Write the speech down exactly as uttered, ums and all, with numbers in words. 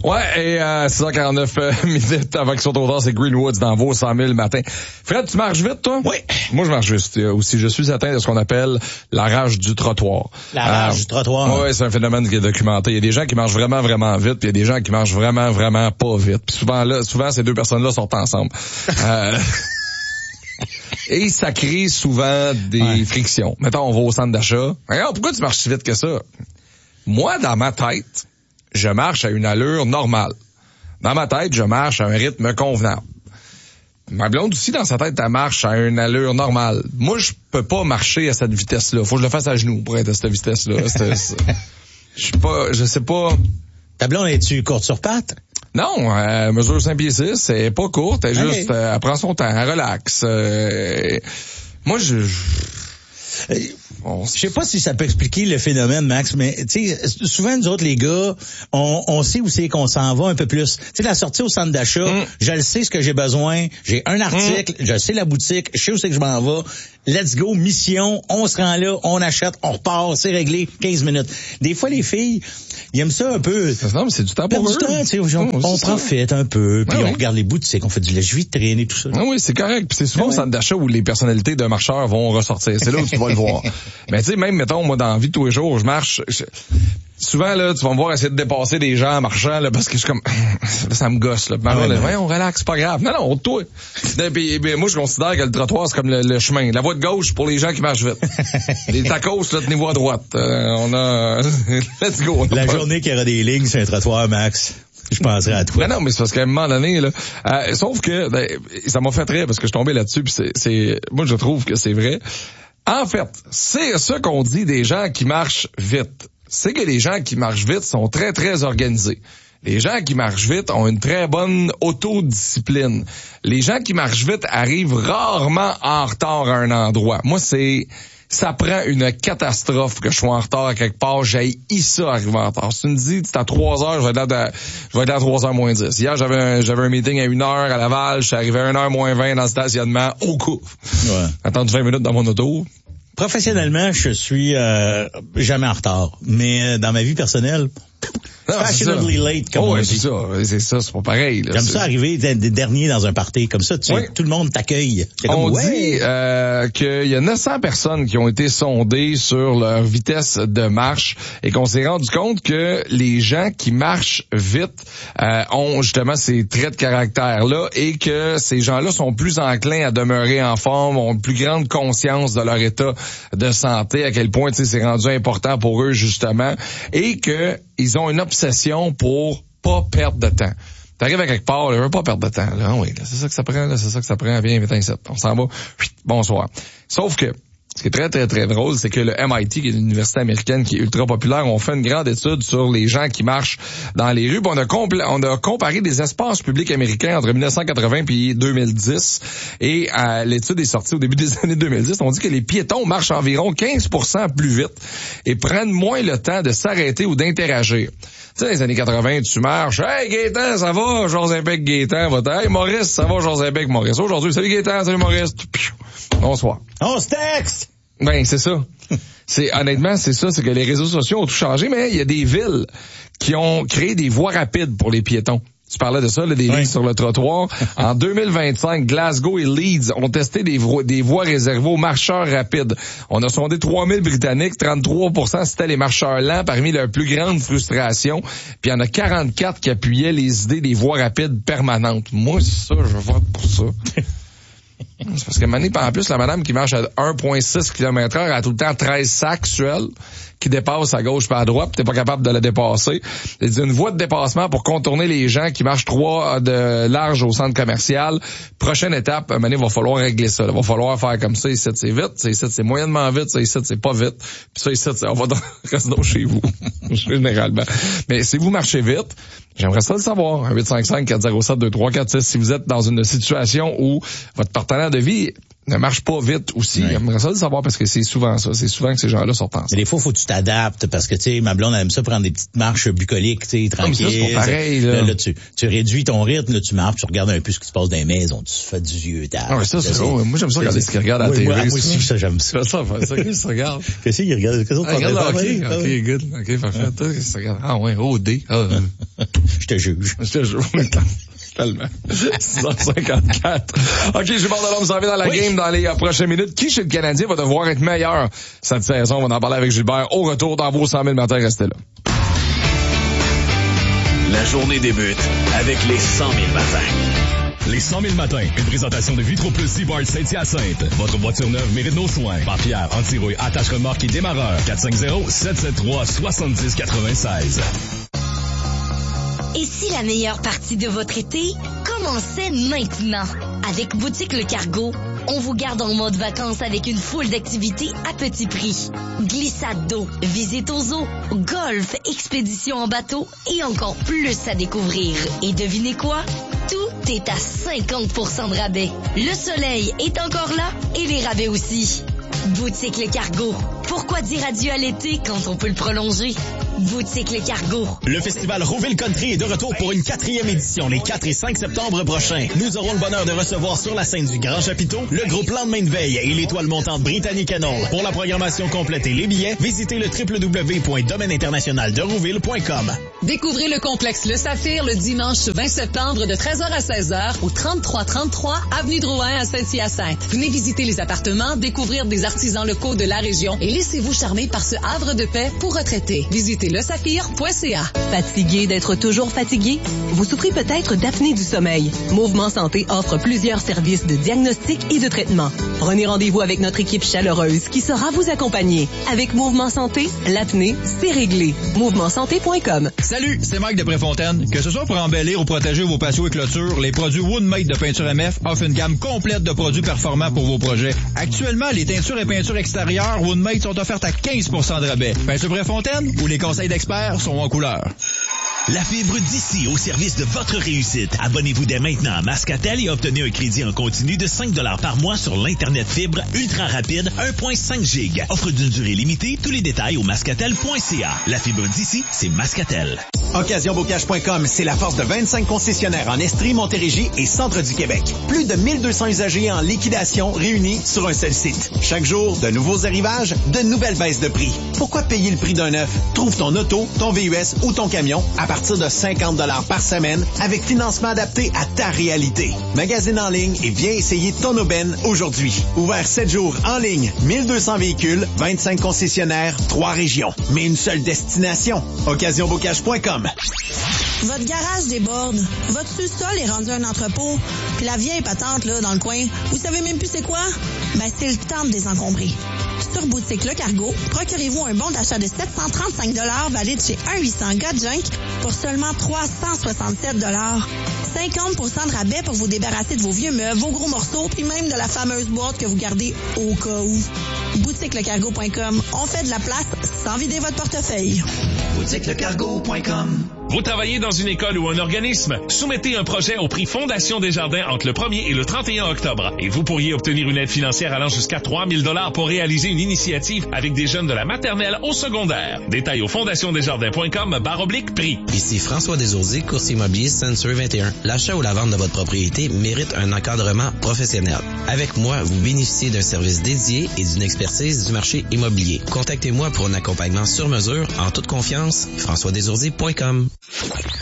Ouais, et à six heures quarante-neuf euh, minutes avant qu'ils soient au tard, c'est Greenwoods dans Vaux, cent mille le matin. Fred, tu marches vite, toi? Oui. Moi, je marche juste euh, aussi. Je suis atteint de ce qu'on appelle la rage du trottoir. La rage euh, du trottoir. Ouais, c'est un phénomène qui est documenté. Il y a des gens qui marchent vraiment, vraiment vite, puis il y a des gens qui marchent vraiment, vraiment pas vite. Puis souvent, là, souvent, ces deux personnes-là sortent ensemble. euh... Et ça crée souvent des ouais. frictions. Mettons, on va au centre d'achat. Regarde, pourquoi tu marches si vite que ça? Moi, dans ma tête, je marche à une allure normale. Dans ma tête, je marche à un rythme convenable. Ma blonde aussi, dans sa tête, elle marche à une allure normale. Moi, je peux pas marcher à cette vitesse-là. Faut que je le fasse à genoux pour être à cette vitesse-là. Je suis pas, je sais pas. Ta blonde, es-tu courte sur pattes? Non, elle mesure cinq pieds six, elle est pas courte, elle okay. juste, elle prend son temps, elle relaxe. Euh, moi, je... je... On... Je sais pas si ça peut expliquer le phénomène, Max, mais tu sais, souvent nous autres les gars, on, on sait où c'est qu'on s'en va un peu plus. Tu sais, la sortie au centre d'achat, mm. je le sais ce que j'ai besoin, j'ai un article, mm. je sais la boutique, je sais où c'est que je m'en vais. Let's go, mission, on se rend là, on achète, on repart, c'est réglé, quinze minutes. Des fois, les filles, ils aiment ça un peu. Non, mais c'est du temps pour eux. Du temps, tu sais, on, on, on profite un peu, puis ah, on oui. regarde les boutiques, on fait du lèche-vitrine et tout ça. Ah oui, c'est correct. Puis c'est souvent ah, au centre d'achat où les personnalités d'un marcheur vont ressortir. C'est là où tu vas le voir. Mais tu sais, même, mettons, moi, dans la vie de tous les jours, je marche... Je... Souvent, là, tu vas me voir essayer de dépasser des gens en marchant, là, parce que je suis comme, ça me gosse, là. Ah ouais, là, ouais, on relaxe, c'est pas grave. Non, non, toi. Puis, puis, moi, je considère que le trottoir, c'est comme le, le chemin. La voie de gauche pour les gens qui marchent vite. Les tacos, là, tenez-vous à droite. Euh, on a, let's go. On a La pas... journée qu'il y aura des lignes sur un trottoir, Max. Je penserais à toi. Non, non, mais c'est parce qu'à un moment donné, là, euh, sauf que, ben, ça m'a fait rire parce que je suis tombé là-dessus, puis c'est, c'est, moi, je trouve que c'est vrai. En fait, c'est ça qu'on dit des gens qui marchent vite. C'est que les gens qui marchent vite sont très, très organisés. Les gens qui marchent vite ont une très bonne autodiscipline. Les gens qui marchent vite arrivent rarement en retard à un endroit. Moi, c'est... Ça prend une catastrophe que je sois en retard à quelque part. J'ai ça arriver en retard. Si tu me dis, c'est à trois heures, je vais être là, de, je vais être là à trois heures moins dix. Hier, j'avais un, j'avais un meeting à une heure à Laval. Je suis arrivé à une heure moins vingt dans le stationnement au coup. Ouais. Attendu vingt minutes dans mon auto. Professionnellement, je suis euh, jamais en retard. Mais euh, dans ma vie personnelle... Non, fashionably late, comme oh, on ouais, dit. c'est ça, c'est ça, c'est pas pareil. Là, J'aime c'est... ça arriver des derniers dans un party comme ça, tu oui. sais, tout le monde t'accueille. C'est on comme, ouais. dit euh, qu'il y a neuf cents personnes qui ont été sondées sur leur vitesse de marche et qu'on s'est rendu compte que les gens qui marchent vite euh, ont justement ces traits de caractère-là et que ces gens-là sont plus enclins à demeurer en forme, ont une plus grande conscience de leur état de santé, à quel point tu sais c'est rendu important pour eux justement, et que ils ont une obsession pour pas perdre de temps. T'arrives à quelque part, là, je veux pas perdre de temps. Là, oui, là, c'est ça que ça prend, là, c'est ça que ça prend. Viens, viens, viens, on s'en va. Bonsoir. Sauf que, ce qui est très, très, très drôle, c'est que le M I T, qui est une université américaine qui est ultra populaire, ont fait une grande étude sur les gens qui marchent dans les rues. On a, compl- on a comparé des espaces publics américains entre dix-neuf cent quatre-vingts et deux mille dix. Et euh, l'étude est sortie au début des années deux mille dix. On dit que les piétons marchent environ quinze pour cent plus vite et prennent moins le temps de s'arrêter ou d'interagir. Tu sais, dans les années quatre-vingts, tu marches. Hey, Gaétan, ça va? José Bec, Gaétan, va Hey, Maurice, ça va? José Bec, Maurice. Aujourd'hui, salut Gaétan, salut Maurice. Bonsoir. On se texte! Ben, c'est ça. C'est, honnêtement, c'est ça, c'est que les réseaux sociaux ont tout changé, mais il y a des villes qui ont créé des voies rapides pour les piétons. Tu parlais de ça, là, des oui. lignes sur le trottoir. En deux mille vingt-cinq, Glasgow et Leeds ont testé des, vo- des voies réservées aux marcheurs rapides. On a sondé trois mille Britanniques, trente-trois pour cent c'était les marcheurs lents parmi leurs plus grandes frustrations. Puis il y en a quarante-quatre qui appuyaient les idées des voies rapides permanentes. Moi, c'est ça, je vote pour ça. C'est parce que Mané, en plus, la madame qui marche à un virgule six kilomètres heure a tout le temps treize sacs actuels qui dépassent à gauche pas à droite, pis t'es pas capable de la dépasser. Elle dit une voie de dépassement pour contourner les gens qui marchent trois de large au centre commercial. Prochaine étape, Mané, va falloir régler ça. Il va falloir faire comme ça. Ici, c'est vite. Ça, ici, c'est moyennement vite. Ça, ici, c'est pas vite. Puis ça, ici, c'est, on va dans, reste donc chez vous. Généralement. Mais si vous marchez vite, j'aimerais ça le savoir. Un huit cinq cinq quatre zéro sept deux trois quatre six si vous êtes dans une situation où votre partenaire de vie ne marche pas vite aussi. Oui. J'aimerais ça le savoir parce que c'est souvent ça. C'est souvent que ces gens-là sortent ensemble. Mais des fois, faut que tu t'adaptes parce que, tu sais, ma blonde, elle aime ça prendre des petites marches bucoliques, tu sais, tranquille. Ça, c'est pas pareil, là. Là, là tu, tu réduis ton rythme, là, tu marches, tu regardes un peu ce qui se passe dans les maisons, tu fais du vieux tard. Ah, ouais, ça, c'est gros. Moi, j'aime ça regarder ce qu'ils regardent à la oui, T V. Moi, moi aussi, ça, j'aime ça. C'est ça, c'est ça, qu'est-ce que tu regardes? Qu'est-ce qu'il regarde? Qu'est-ce que tu regardes? Ok, ok, good. Ok, parfait. Toi, qu'est-ce que tu regardes? Ah, ouais, O D. Ah, Je te juge. Je te juge. Tellement. six heures cinquante-quatre. OK, je parle de l'homme, ça va dans la oui. game dans les euh, prochaines minutes. Qui chez le Canadien va devoir être meilleur cette saison? On va en parler avec Gilbert au retour dans vos cent mille matins. Restez là. La journée débute avec les cent mille matins. Les cent mille matins, une présentation de Vitro Plus Seabart Saint-Hyacinthe. Votre voiture neuve mérite nos soins. Barrière, anti-rouille, attache remorque et démarreur. quatre cinq zéro, sept sept trois, six zéro neuf six. Et si la meilleure partie de votre été commençait maintenant? Avec Boutique Le Cargo, on vous garde en mode vacances avec une foule d'activités à petit prix. Glissade d'eau, visite aux eaux, golf, expédition en bateau et encore plus à découvrir. Et devinez quoi? Tout est à cinquante pour cent de rabais. Le soleil est encore là et les rabais aussi. Boutique Le Cargo. Pourquoi dire adieu à l'été quand on peut le prolonger? Boutique Le Cargo. Le festival Rouville Country est de retour pour une quatrième édition les quatre et cinq septembre prochains. Nous aurons le bonheur de recevoir sur la scène du Grand Chapiteau le groupe Lendemain de Veille et l'étoile montante Brittany Kennel. Pour la programmation complète et les billets, visitez le w w w point domaine international de rouville point com. Découvrez le complexe Le Saphir le dimanche vingt septembre de treize heures à seize heures au trente-trois trente-trois avenue Drouin à Saint-Hyacinthe. Venez visiter les appartements, découvrir des artisans locaux de la région et laissez-vous charmer par ce havre de paix pour retraités. Visitez le saphir point c a. Fatigué d'être toujours fatigué? Vous souffrez peut-être d'apnée du sommeil. Mouvement Santé offre plusieurs services de diagnostic et de traitement. Prenez rendez-vous avec notre équipe chaleureuse qui saura vous accompagner. Avec Mouvement Santé, l'apnée, c'est réglé. mouvement santé point com. Salut, c'est Mike de Préfontaine. Que ce soit pour embellir ou protéger vos patios et clôtures, les produits Woodmate de Peinture M F offrent une gamme complète de produits performants pour vos projets. Actuellement, les teintures et peintures extérieures Woodmate sont offertes à quinze pour cent de rabais. Peinture Préfontaine, où les conseils d'experts sont en couleur. La fibre d'ici au service de votre réussite. Abonnez-vous dès maintenant à Mascatel et obtenez un crédit en continu de cinq dollars par mois sur l'Internet fibre ultra rapide un virgule cinq giga. Offre d'une durée limitée. Tous les détails au mascatel point c a. La fibre d'ici, c'est Mascatel. occasion bocage point com, c'est la force de vingt-cinq concessionnaires en Estrie, Montérégie et centre du Québec. Plus de mille deux cents usagers en liquidation réunis sur un seul site. Chaque jour, de nouveaux arrivages, de nouvelles baisses de prix. Pourquoi payer le prix d'un neuf? Trouve ton auto, ton V U S ou ton camion à partir de cinquante dollars par semaine avec financement adapté à ta réalité. Magasine en ligne et viens essayer ton aubaine aujourd'hui. Ouvert sept jours en ligne, mille deux cents véhicules, vingt-cinq concessionnaires, trois régions. Mais une seule destination. occasion bocage point com. Votre garage déborde, votre sous-sol est rendu un entrepôt, puis la vieille patente là dans le coin, vous savez même plus c'est quoi? Ben c'est le temps de désencombrer. Sur Boutique Le Cargo, procurez-vous un bon d'achat de sept cent trente-cinq dollars valide chez un huit cents God Junk pour seulement trois cent soixante-sept dollars. cinquante pour cent de rabais pour vous débarrasser de vos vieux meubles, vos gros morceaux, puis même de la fameuse boîte que vous gardez au cas où. boutique le cargo point com, on fait de la place sans vider votre portefeuille. boutique le cargo point com. Vous travaillez dans une école ou un organisme? Soumettez un projet au prix Fondation Desjardins entre le premier et le trente et un octobre. Et vous pourriez obtenir une aide financière allant jusqu'à trois mille dollars pour réaliser une initiative avec des jeunes de la maternelle au secondaire. Détails au fondation desjardins point com barre oblique prix. Ici François Desaulziers, courtier immobilier Century vingt et un. L'achat ou la vente de votre propriété mérite un encadrement professionnel. Avec moi, vous bénéficiez d'un service dédié et d'une expertise du marché immobilier. Contactez-moi pour un accompagnement sur mesure en toute confiance. françois desaulziers point com.